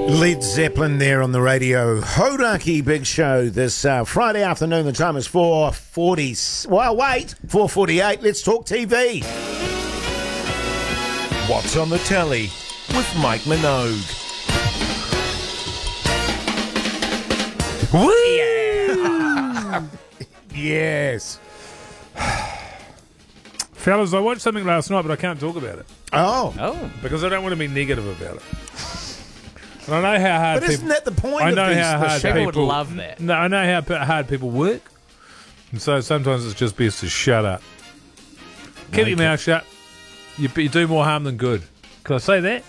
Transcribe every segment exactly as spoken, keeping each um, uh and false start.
Led Zeppelin there on the radio. Hodaki Big Show this uh, Friday afternoon. The time is four forty. Well, wait, four forty-eight. Let's talk T V. What's on the telly with Mike Minogue. Yeah. Yes. Fellas, I watched something last night, but I can't talk about it Oh. Oh. because I don't want to be negative about it. And I know how hard But people... isn't that the point I of know these how the hard show? People would people love that. No, I know how p- hard people work, and so sometimes it's just best to shut up. Keep your mouth shut. You, you do more harm than good. Can I say that?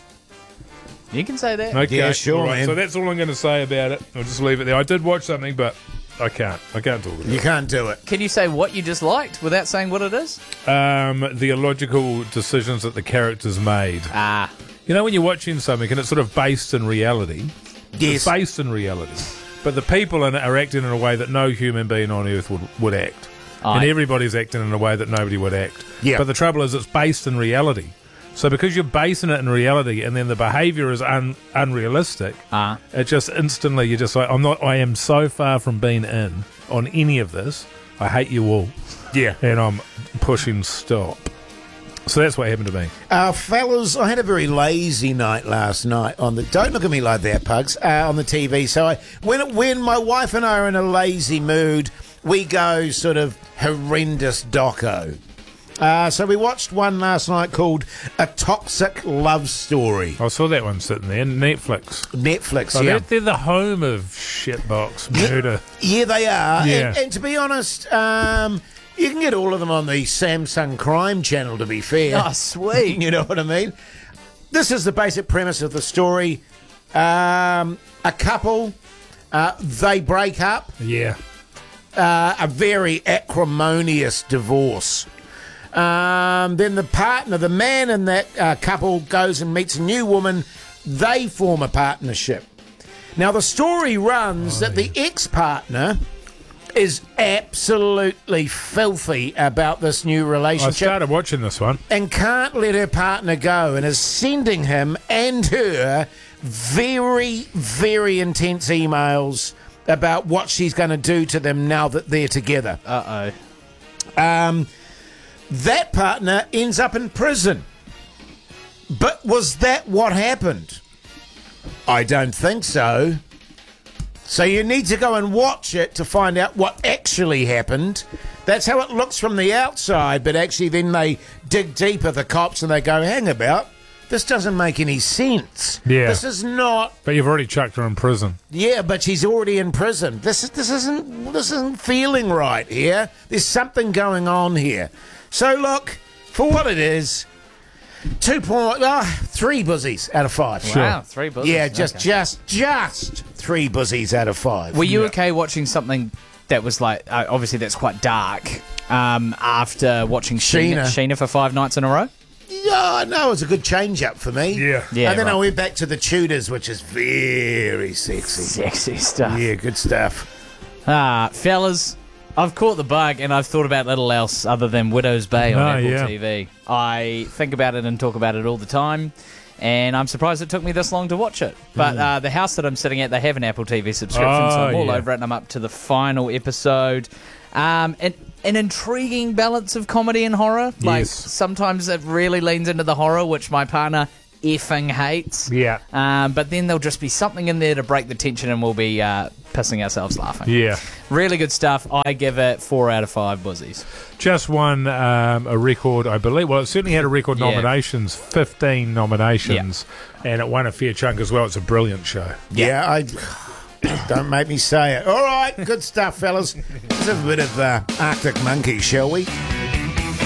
You can say that. Okay, Yeah, sure, all right, man. So that's all I'm going to say about it. I'll just leave it there. I did watch something, but I can't. I can't talk about You can't do it. Can you say what you disliked without saying what it is? it. Um, the illogical decisions that the characters made. Ah. You know when you're watching something and it's sort of based in reality? Yes. It's based in reality. But the people in it are acting in a way that no human being on earth would, would act. Aye. And everybody's acting in a way that nobody would act. Yeah. But the trouble is it's based in reality. So because you're basing it in reality and then the behaviour is un, unrealistic, Ah. it just instantly, you're just like, I'm not, I am so far from being in on any of this. I hate you all. Yeah. And I'm pushing stop. So that's what happened to me. Uh, fellas, I had a very lazy night last night on the. Don't look at me like that, Pugs. Uh, on the T V. So I, when when my wife and I are in a lazy mood, we go sort of horrendous doco. Uh, so we watched one last night called A Toxic Love Story. I saw that one sitting there, Netflix. Netflix, So yeah. they're, they're the home of shitbox murder. Yeah, they are. Yeah. And, and to be honest, um, you can get all of them on the Samsung Crime channel, to be fair. Oh, sweet. You know what I mean? This is the basic premise of the story. Um, a couple, uh, they break up, Yeah. uh, a very acrimonious divorce. Um, then the partner, the man in that uh, couple goes and meets a new woman. They form a partnership. Now, the story runs that the ex-partner is absolutely filthy about this new I relationship started watching this one. and can't let her partner go and is sending him and her very, very intense emails about what she's going to do to them now that they're together. Uh-oh. Um, that partner ends up in prison. But was that what happened? I don't think so. So you need to go and watch it to find out what actually happened. That's how it looks from the outside, but actually then they dig deeper, the cops, and they go, hang about, this doesn't make any sense. Yeah. This is not... But you've already chucked her in prison. Yeah, but she's already in prison. This is this isn't this isn't feeling right here. There's something going on here. So look, for what it is, two point ah, three buzzies out of five. Wow, three buzzers. Yeah, just Okay. just just three buzzies out of five. Were you Yeah. okay watching something that was like, uh, obviously that's quite dark, um, after watching Sheena. Sheena. Sheena for five nights in a row? Yeah, no, it was a good change up for me. Yeah. Yeah, and then I right. went back to the Tudors, which is very sexy. Sexy stuff. Yeah, good stuff. Ah, fellas, I've caught the bug and I've thought about little else other than Widow's Bay on Oh, Apple yeah. T V. I think about it and talk about it all the time, and I'm surprised it took me this long to watch it. But uh, the house that I'm sitting at, they have an Apple T V subscription, so Oh, I'm all yeah. over it, and I'm up to the final episode. Um, and an intriguing balance of comedy and horror. Like, Yes. sometimes it really leans into the horror, which my partner effing hates. Yeah. Um, but then there'll just be something in there to break the tension, and we'll be uh, pissing ourselves laughing. Yeah. Really good stuff. I give it four out of five buzzies. Just won um, a record, I believe. Well, it certainly had a record Yeah. nominations, fifteen nominations, and it won a fair chunk as well. It's a brilliant show. Yeah, I don't make me say it. All right, good stuff, fellas. Let's have a bit of uh, Arctic Monkey, shall we?